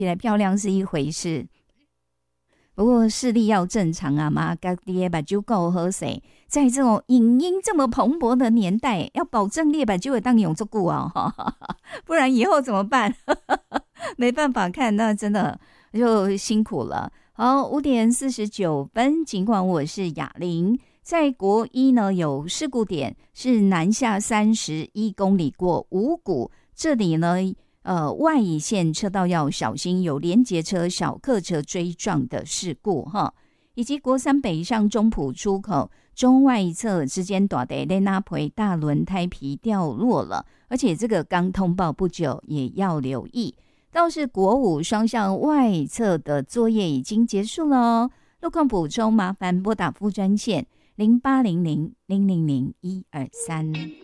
起来漂亮是一回事，不过视力要正常啊嘛，家己的目睭够好势，在这种影音这么蓬勃的年代，要保证你的目睭会当用足久哦，不然以后怎么办？没办法看，那真的就辛苦了。好，5:49，尽管我是雅玲，在国一呢有事故点是南下31公里过五股，这里呢外乙线车道要小心，有连结车、小客车追撞的事故哈，以及国三北上中埔出口中外侧之间大地雷纳培大轮胎皮掉落了，而且这个刚通报不久，也要留意。倒是国五双向外侧的作业已经结束了哦，路况补充麻烦拨打副专线0800000123。